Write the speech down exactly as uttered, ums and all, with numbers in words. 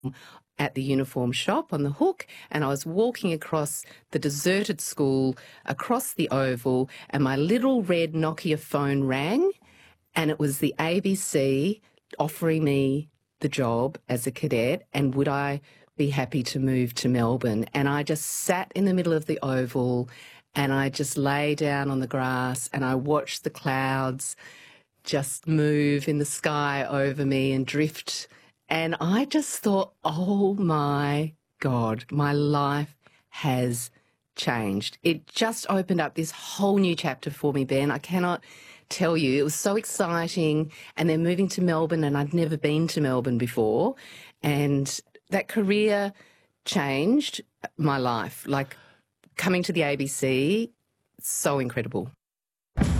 at the uniform shop on the Hook, and I was walking across the deserted school, across the oval, and my little red Nokia phone rang, and it was the A B C offering me the job as a cadet, and would I be happy to move to Melbourne. And I just sat in the middle of the oval, and I just lay down on the grass, and I watched the clouds just move in the sky over me and drift. And I just thought, oh my God, my life has changed. It just opened up this whole new chapter for me, Ben. I cannot tell you. It was so exciting. And then moving to Melbourne, and I'd never been to Melbourne before. And that career changed my life. Like coming to the A B C, so incredible.